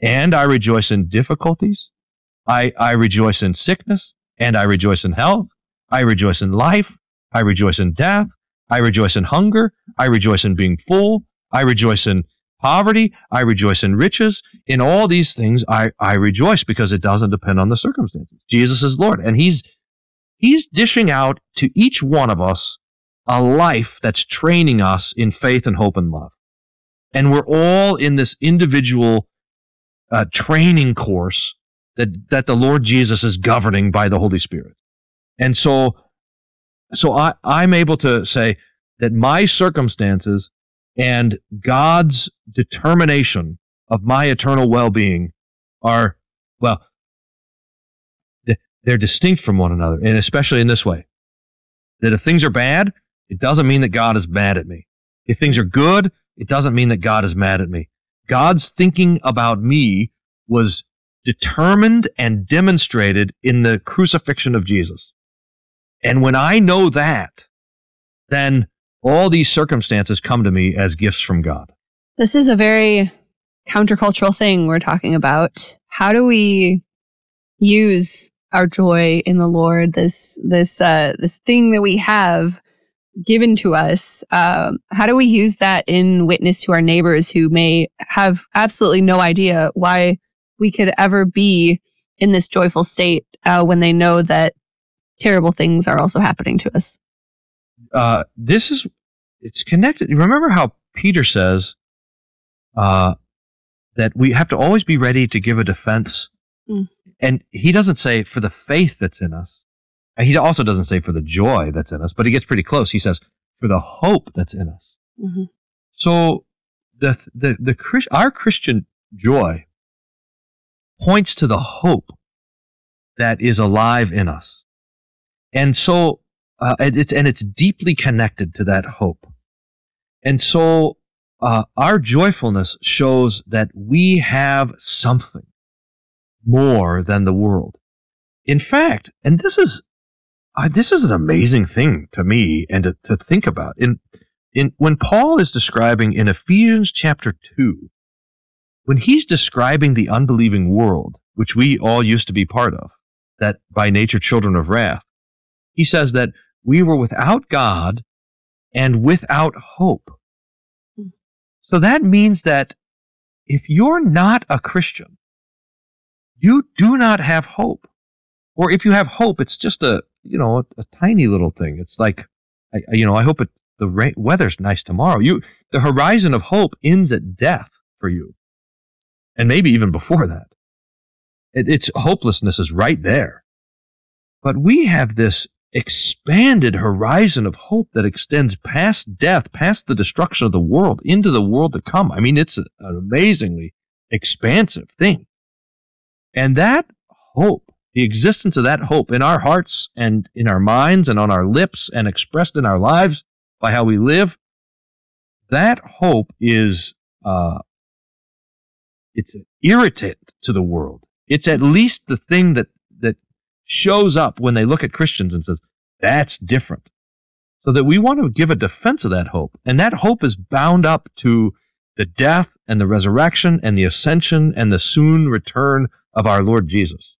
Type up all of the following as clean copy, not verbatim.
and I rejoice in difficulties. I rejoice in sickness, and I rejoice in health. I rejoice in life. I rejoice in death. I rejoice in hunger. I rejoice in being full. I rejoice in poverty. I rejoice in riches. In all these things, I rejoice because it doesn't depend on the circumstances. Jesus is Lord, and He's dishing out to each one of us a life that's training us in faith and hope and love. And we're all in this individual training course that the Lord Jesus is governing by the Holy Spirit. And so I'm able to say that my circumstances and God's determination of my eternal well-being are, well, they're distinct from one another, and especially in this way, that if things are bad, it doesn't mean that God is mad at me. If things are good, it doesn't mean that God is mad at me. God's thinking about me was determined and demonstrated in the crucifixion of Jesus. And when I know that, then all these circumstances come to me as gifts from God. This is a very countercultural thing we're talking about. How do we use our joy in the Lord, this thing that we have given to us? How do we use that in witness to our neighbors who may have absolutely no idea why we could ever be in this joyful state when they know that terrible things are also happening to us? It's connected. Remember how Peter says that we have to always be ready to give a defense. And he doesn't say for the faith that's in us. And he also doesn't say for the joy that's in us, but he gets pretty close. He says for the hope that's in us. Mm-hmm. So our Christian joy points to the hope that is alive in us. And so it's deeply connected to that hope. And so our joyfulness shows that we have something more than the world. In fact, and this is an amazing thing to me and to think about. When Paul is describing in Ephesians chapter 2, when he's describing the unbelieving world, which we all used to be part of, that by nature children of wrath, he says that we were without God and without hope. So that means that if you're not a Christian, you do not have hope. Or if you have hope, it's just a tiny little thing. It's like, I hope the weather's nice tomorrow. The horizon of hope ends at death for you. And maybe even before that. It's hopelessness is right there. But we have this expanded horizon of hope that extends past death, past the destruction of the world, into the world to come. I mean, it's an amazingly expansive thing. And that hope, the existence of that hope in our hearts and in our minds and on our lips and expressed in our lives by how we live, that hope is it's an irritant to the world. It's at least the thing that shows up when they look at Christians and says, that's different. So that we want to give a defense of that hope. And that hope is bound up to the death and the resurrection and the ascension and the soon return of our Lord Jesus.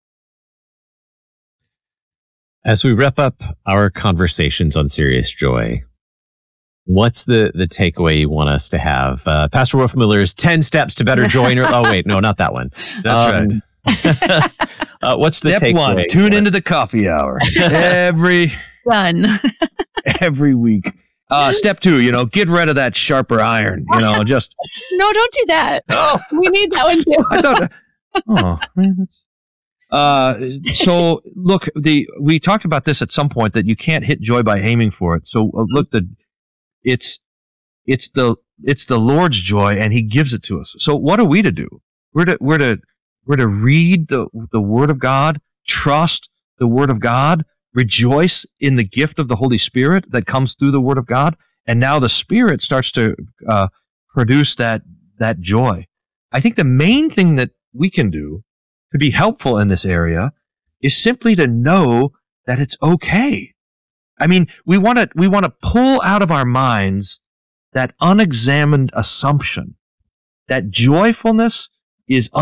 As we wrap up our conversations on Serious Joy, what's the takeaway you want us to have? Pastor Wolfmuller's 10 Steps to Better Joy in Your... Oh, wait, no, not that one. That's right. What's the Step takeaway? 1, tune into the coffee hour every week. Step 2, get rid of that sharper iron. Just no, don't do that. Oh, we need that one too. I thought. Oh man, that's. So look, we talked about this at some point that you can't hit joy by aiming for it. So look, it's the Lord's joy, and He gives it to us. So what are we to do? We're to read the Word of God, trust the Word of God, rejoice in the gift of the Holy Spirit that comes through the Word of God, and now the Spirit starts to produce that joy. I think the main thing that we can do to be helpful in this area is simply to know that it's okay. I mean, we want to pull out of our minds that unexamined assumption that joyfulness is